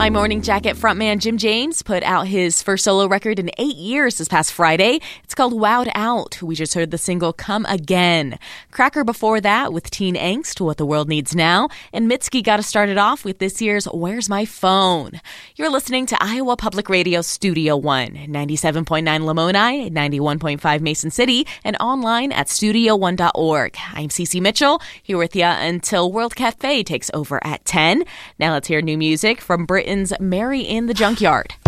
My Morning Jacket frontman Jim James put out his first solo record in 8 years this past Friday. It's called Wowed Out. We just heard the single Come Again. Cracker before that with Teen Angst, What the World Needs Now. And Mitski got us started off with this year's Where's My Phone? You're listening to Iowa Public Radio Studio One, 97.9 Lamoni, 91.5 Mason City, and online at studio1.org. I'm Cece Mitchell, here with you until World Cafe takes over at 10. Now let's hear new music from Britain's Mary in the Junkyard.